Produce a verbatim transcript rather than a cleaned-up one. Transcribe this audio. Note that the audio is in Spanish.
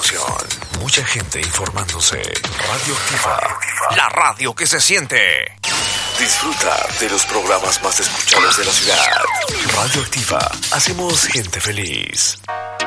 información, mucha gente informándose. Radioactiva, la radio que se siente. Disfruta de los programas más escuchados de la ciudad. Radioactiva, hacemos gente feliz.